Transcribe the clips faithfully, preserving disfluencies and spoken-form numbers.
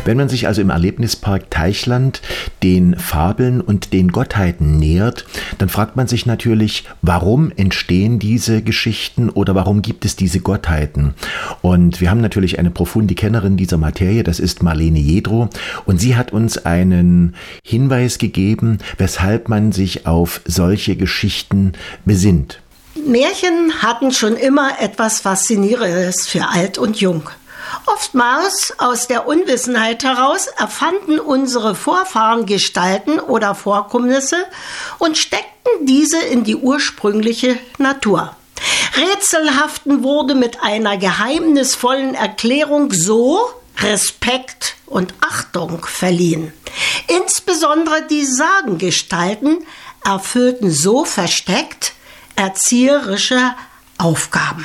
Wenn man sich also im Erlebnispark Teichland den Fabeln und den Gottheiten nähert, dann fragt man sich natürlich, warum entstehen diese Geschichten oder warum gibt es diese Gottheiten? Und wir haben natürlich eine profunde Kennerin dieser Materie, das ist Marlene Jedrow, und sie hat uns einen Hinweis gegeben, weshalb man sich auf solche Geschichten besinnt. Märchen hatten schon immer etwas Faszinierendes für alt und jung. Oftmals aus der Unwissenheit heraus erfanden unsere Vorfahren Gestalten oder Vorkommnisse und steckten diese in die ursprüngliche Natur. Rätselhaften wurde mit einer geheimnisvollen Erklärung so Respekt und Achtung verliehen. Insbesondere die Sagengestalten erfüllten so versteckt erzieherische Aufgaben.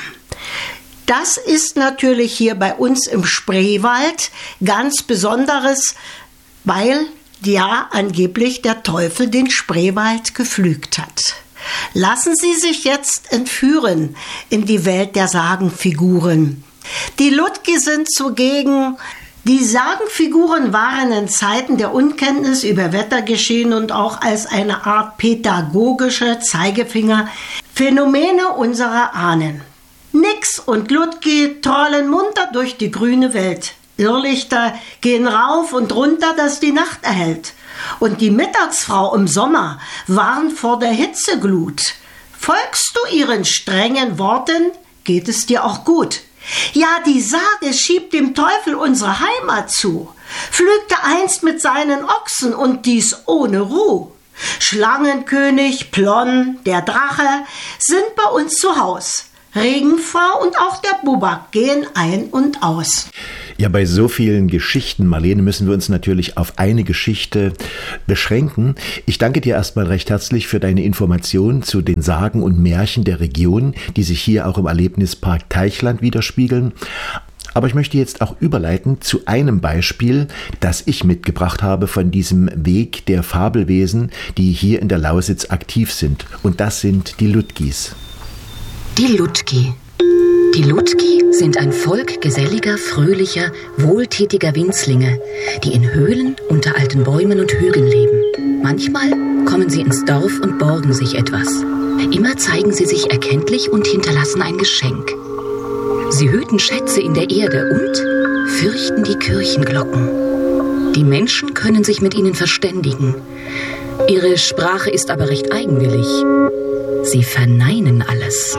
Das ist natürlich hier bei uns im Spreewald ganz Besonderes, weil ja angeblich der Teufel den Spreewald gepflügt hat. Lassen Sie sich jetzt entführen in die Welt der Sagenfiguren. Die Ludgi sind zugegen. Die Sagenfiguren waren in Zeiten der Unkenntnis über Wettergeschehen und auch als eine Art pädagogischer Zeigefinger Phänomene unserer Ahnen. Nix und Ludgi trollen munter durch die grüne Welt. Irrlichter gehen rauf und runter, dass die Nacht erhellt. Und die Mittagsfrau im Sommer warnt vor der Hitzeglut. Folgst du ihren strengen Worten, geht es dir auch gut. Ja, die Sage schiebt dem Teufel unsere Heimat zu, pflügte einst mit seinen Ochsen und dies ohne Ruh. Schlangenkönig, Plon, der Drache sind bei uns zu Haus. Regenfrau und auch der Bubak gehen ein und aus. Ja, bei so vielen Geschichten, Marlene, müssen wir uns natürlich auf eine Geschichte beschränken. Ich danke dir erstmal recht herzlich für deine Informationen zu den Sagen und Märchen der Region, die sich hier auch im Erlebnispark Teichland widerspiegeln. Aber ich möchte jetzt auch überleiten zu einem Beispiel, das ich mitgebracht habe von diesem Weg der Fabelwesen, die hier in der Lausitz aktiv sind. Und das sind die Ludgis. Die Ludgi. Die Ludgi sind ein Volk geselliger, fröhlicher, wohltätiger Winzlinge, die in Höhlen unter alten Bäumen und Hügeln leben. Manchmal kommen sie ins Dorf und borgen sich etwas. Immer zeigen sie sich erkenntlich und hinterlassen ein Geschenk. Sie hüten Schätze in der Erde und fürchten die Kirchenglocken. Die Menschen können sich mit ihnen verständigen. Ihre Sprache ist aber recht eigenwillig. Sie verneinen alles.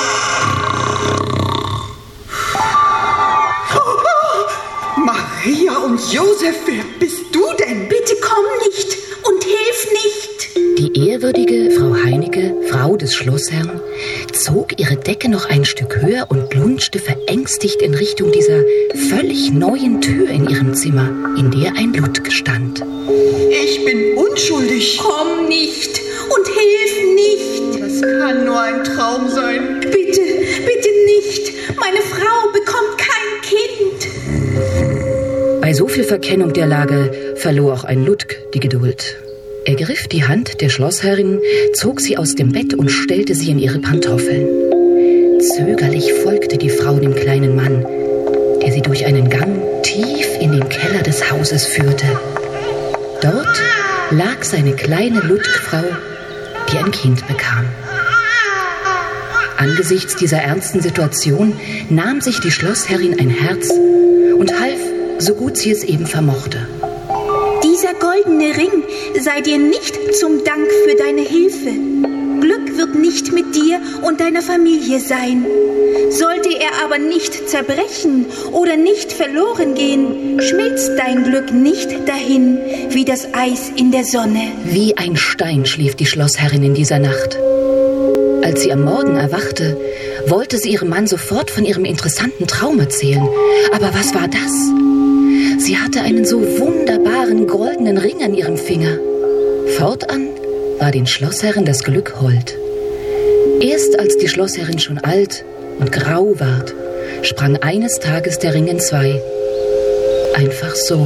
Maria und Josef, wer bist du denn? Bitte komm nicht und hilf nicht. Die ehrwürdige Frau Heinecke, Frau des Schlossherrn, zog ihre Decke noch ein Stück höher und lunschte verängstigt in Richtung dieser völlig neuen Tür in ihrem Zimmer, in der ein Ludg stand. Ich bin unschuldig. Komm nicht und hilf nicht. Das kann nur ein Traum sein. Bitte, bitte nicht. Meine Frau bekommt kein Kind. Bei so viel Verkennung der Lage verlor auch ein Ludg die Geduld. Er griff die Hand der Schlossherrin, zog sie aus dem Bett und stellte sie in ihre Pantoffeln. Zögerlich folgte die Frau dem kleinen Mann, der sie durch einen Gang tief in den Keller des Hauses führte. Dort lag seine kleine Ludgfrau, die ein Kind bekam. Angesichts dieser ernsten Situation nahm sich die Schlossherrin ein Herz und half, so gut sie es eben vermochte. Dieser goldene Ring sei dir nicht zum Dank für deine Hilfe. Glück wird nicht mit dir und deiner Familie sein. Sollte er aber nicht zerbrechen oder nicht verloren gehen, schmilzt dein Glück nicht dahin wie das Eis in der Sonne. Wie ein Stein schlief die Schlossherrin in dieser Nacht. Als sie am Morgen erwachte, wollte sie ihrem Mann sofort von ihrem interessanten Traum erzählen. Aber was war das? Sie hatte einen so wunderbaren goldenen Ring an ihrem Finger. Fortan war den Schlossherren das Glück hold. Erst als die Schlossherrin schon alt und grau ward, sprang eines Tages der Ring in zwei. Einfach so.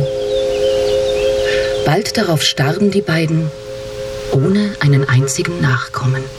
Bald darauf starben die beiden, ohne einen einzigen Nachkommen.